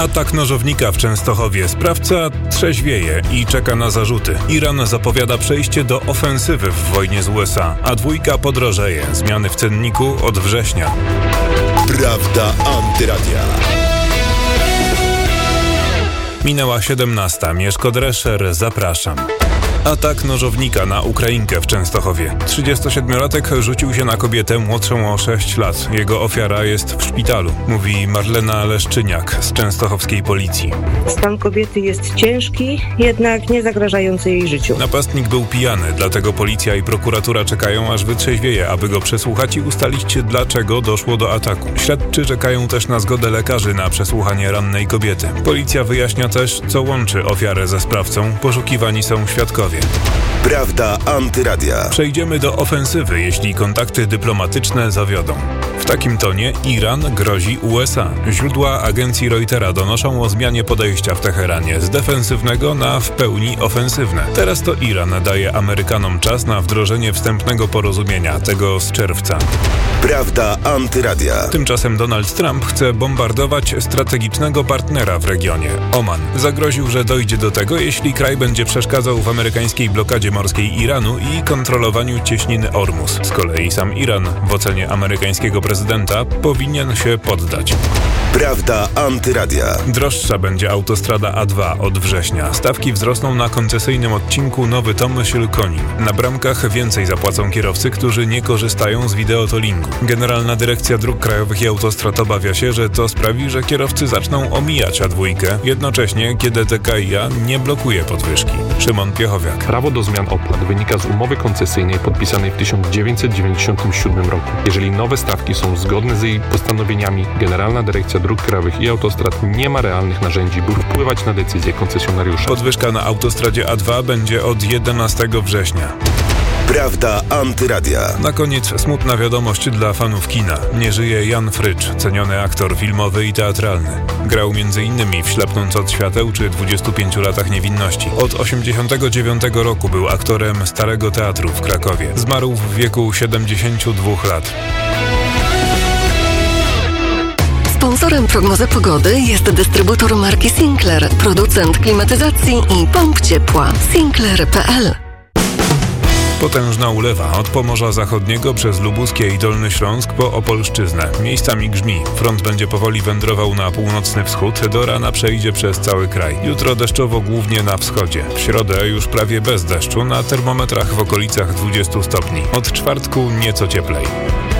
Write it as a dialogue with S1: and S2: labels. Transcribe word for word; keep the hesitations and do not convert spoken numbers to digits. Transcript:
S1: Atak nożownika w Częstochowie. Sprawca trzeźwieje i czeka na zarzuty. Iran zapowiada przejście do ofensywy w wojnie z U S A, a dwójka podrożeje. Zmiany w cenniku od września.
S2: Prawda Antyradia.
S1: Minęła siedemnasta. Mieszko Drescher, zapraszam. Atak nożownika na Ukrainkę w Częstochowie. trzydziestosiedmiolatek rzucił się na kobietę młodszą o sześć lat. Jego ofiara jest w szpitalu, mówi Marlena Leszczyniak z częstochowskiej policji.
S3: Stan kobiety jest ciężki, jednak nie zagrażający jej życiu.
S1: Napastnik był pijany, dlatego policja i prokuratura czekają, aż wytrzeźwieje, aby go przesłuchać i ustalić, dlaczego doszło do ataku. Śledczy czekają też na zgodę lekarzy na przesłuchanie rannej kobiety. Policja wyjaśnia też, co łączy ofiarę ze sprawcą. Poszukiwani są świadkowie.
S2: Prawda Antyradia.
S1: Przejdziemy do ofensywy, jeśli kontakty dyplomatyczne zawiodą. W takim tonie Iran grozi U S A. Źródła agencji Reutera donoszą o zmianie podejścia w Teheranie z defensywnego na w pełni ofensywne. Teraz to Iran daje Amerykanom czas na wdrożenie wstępnego porozumienia, tego z czerwca.
S2: Prawda Antyradia.
S1: Tymczasem Donald Trump chce bombardować strategicznego partnera w regionie, Oman. Zagroził, że dojdzie do tego, jeśli kraj będzie przeszkadzał w amerykańskiej blokadzie morskiej Iranu i kontrolowaniu cieśniny Ormus. Z kolei sam Iran, w ocenie amerykańskiego prezydenta, powinien się poddać.
S2: Prawda Antyradia.
S1: Droższa będzie autostrada A dwa od września. Stawki wzrosną na koncesyjnym odcinku Nowy Tomyśl-Konin. Na bramkach więcej zapłacą kierowcy, którzy nie korzystają z wideotollingu. Generalna Dyrekcja Dróg Krajowych i Autostrad obawia się, że to sprawi, że kierowcy zaczną omijać A dwa, jednocześnie kiedy T K I A nie blokuje podwyżki. Szymon Piechowiak.
S4: Prawo do zmian opłat wynika z umowy koncesyjnej podpisanej w tysiąc dziewięćset dziewięćdziesiątym siódmym roku. Jeżeli nowe stawki są zgodne z jej postanowieniami, Generalna Dyrekcja Dróg Krajowych i Autostrad nie ma realnych narzędzi, by wpływać na decyzje koncesjonariusza.
S1: Podwyżka na autostradzie A dwa będzie od jedenastego września.
S2: Prawda Antyradia.
S1: Na koniec smutna wiadomość dla fanów kina. Nie żyje Jan Frycz, ceniony aktor filmowy i teatralny. Grał między innymi w Ślepnąc od świateł czy dwudziestu pięciu latach niewinności. Od osiemdziesiątego dziewiątego roku był aktorem Starego Teatru w Krakowie. Zmarł w wieku siedemdziesięciu dwóch lat.
S5: Sponsorem prognozy pogody jest dystrybutor marki Sinclair, producent klimatyzacji i pomp ciepła. Sinclair kropka p l.
S1: Potężna ulewa od Pomorza Zachodniego przez Lubuskie i Dolny Śląsk po Opolszczyznę. Miejscami grzmi. Front będzie powoli wędrował na północny wschód. Do rana przejdzie przez cały kraj. Jutro deszczowo głównie na wschodzie. W środę już prawie bez deszczu, na termometrach w okolicach dwudziestu stopni. Od czwartku nieco cieplej.